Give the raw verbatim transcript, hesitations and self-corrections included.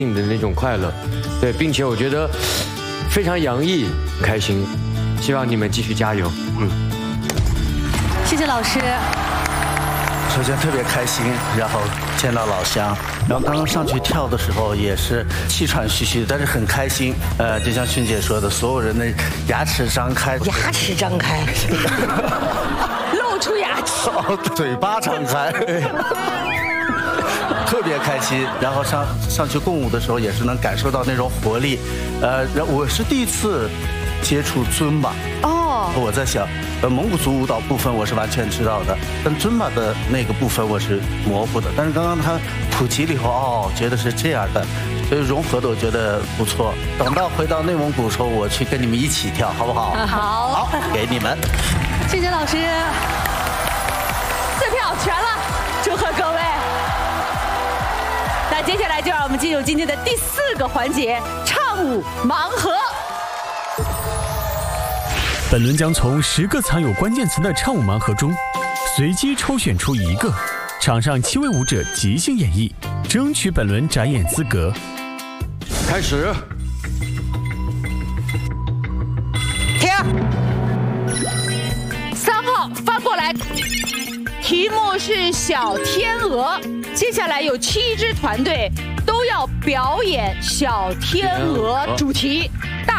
的那种快乐，对，并且我觉得非常洋溢，开心。希望你们继续加油，嗯。 谢谢老师。 首先特别开心，然后见到老乡，然后刚刚上去跳的时候也是气喘吁吁，但是很开心。呃，就像迅姐说的，所有人的牙齿张开， 牙齿张开，露出牙齿， 嘴巴张开。特别开心，然后上上去共舞的时候也是能感受到那种活力，呃，我是第一次接触尊巴哦，我在想，呃，蒙古族舞蹈部分我是完全知道的，但尊巴的那个部分我是模糊的，但是刚刚他普及了以后，哦，觉得是这样的，所以融合的我觉得不错。等到回到内蒙古的时候，我去跟你们一起跳，好不好？ 好， 好，给你们。 谢谢老师， 四票全了，祝贺各位。那接下来就让我们进入今天的第四个环节——唱舞盲盒。 本轮将从十个藏有关键词的唱舞盲盒中，随机抽选出一个，场上七位舞者即兴演绎，争取本轮展演资格。 开始。 停。三号翻过来，题目是小天鹅。接下来有七支团队都要表演小天鹅主题。